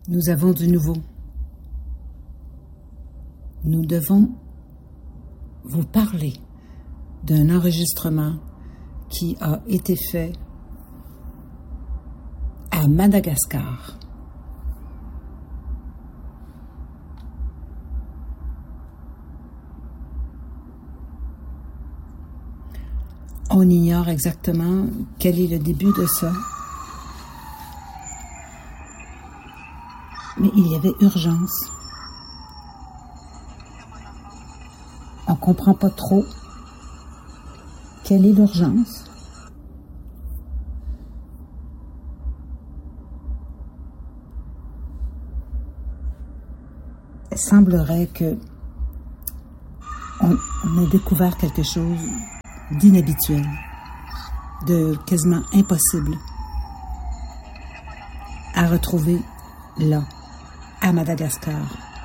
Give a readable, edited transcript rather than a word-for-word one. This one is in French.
Nous avons du nouveau. Nous devons vous parler d'un enregistrement qui a été fait à Madagascar. On ignore exactement quel est le début de ça, mais il y avait urgence. On ne comprend pas trop quelle est l'urgence. Il semblerait que on a découvert quelque chose d'inhabituel, de quasiment impossible à retrouver là, à Madagascar.